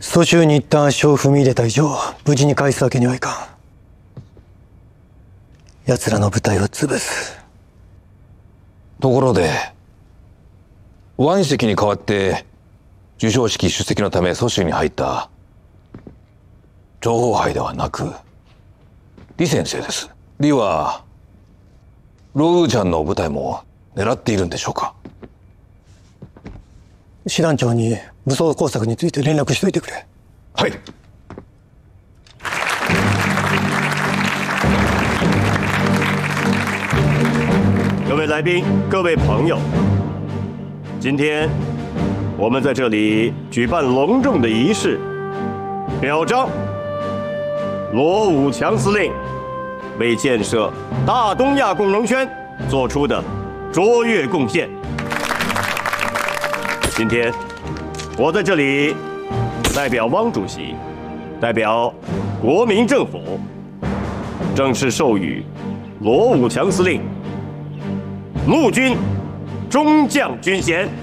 蘇州に一旦足を踏み入れた以上、無事に返すわけにはいかん。奴らの部隊を潰す。 ところで、湾石に代わって授賞式出席のため蘇州に入った情報杯ではなく李先生です。李はロウーちゃんの部隊も狙っているんでしょうか？ 師団長に武装工作について連絡しといてくれ。 はい。 各位来宾，各位朋友，今天我们在这里举办隆重的仪式，表彰罗武强司令为建设大东亚共荣圈做出的卓越贡献。今天我在这里代表汪主席，代表国民政府，正式授予罗武强司令陆军中将军衔。